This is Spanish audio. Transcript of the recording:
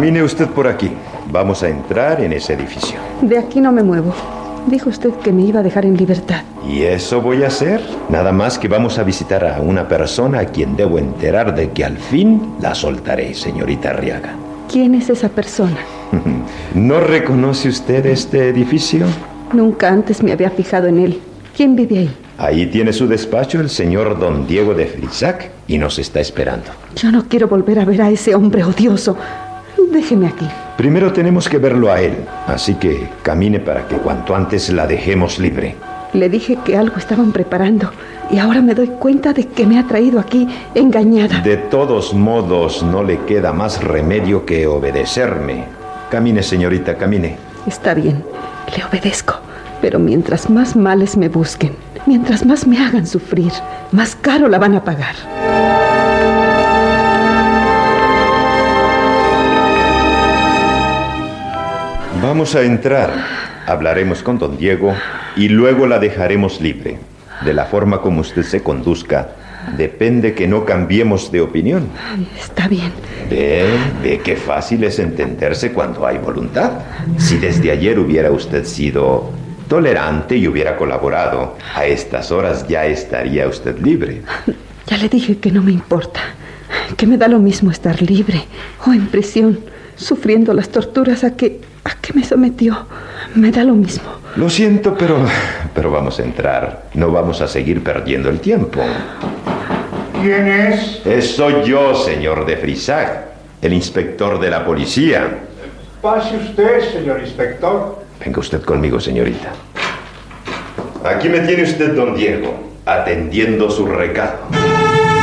Camine usted por aquí. Vamos a entrar en ese edificio. De aquí no me muevo. Dijo usted que me iba a dejar en libertad. ¿Y eso voy a hacer? Nada más que vamos a visitar a una persona a quien debo enterar de que al fin la soltaré, señorita Arriaga. ¿Quién es esa persona? ¿No reconoce usted este edificio? Nunca antes me había fijado en él. ¿Quién vive ahí? Ahí tiene su despacho el señor don Diego de Frisac y nos está esperando. Yo no quiero volver a ver a ese hombre odioso. Déjeme aquí. Primero tenemos que verlo a él, así que camine para que cuanto antes la dejemos libre. Le dije que algo estaban preparando y ahora me doy cuenta de que me ha traído aquí engañada. De todos modos, no le queda más remedio que obedecerme. Camine, señorita, camine. Está bien, le obedezco. Pero mientras más males me busquen, mientras más me hagan sufrir, más caro la van a pagar. Vamos a entrar. Hablaremos con don Diego y luego la dejaremos libre. De la forma como usted se conduzca, depende que no cambiemos de opinión. Está bien. Ve qué fácil es entenderse cuando hay voluntad. Si desde ayer hubiera usted sido tolerante y hubiera colaborado, a estas horas ya estaría usted libre. Ya le dije que no me importa, que me da lo mismo estar libre o en prisión, sufriendo las torturas a que me sometió. Me da lo mismo. Lo siento, pero vamos a entrar. No vamos a seguir perdiendo el tiempo. ¿Quién es? Soy yo, señor de Frisac, el inspector de la policía. Pase usted, señor inspector. Venga usted conmigo, señorita. Aquí me tiene usted, don Diego, atendiendo su recado.